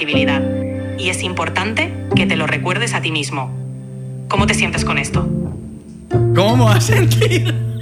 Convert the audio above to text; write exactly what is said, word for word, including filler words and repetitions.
credibilidad. Y es importante que te lo recuerdes a ti mismo. ¿Cómo te sientes con esto? ¿Cómo me vas a sentir?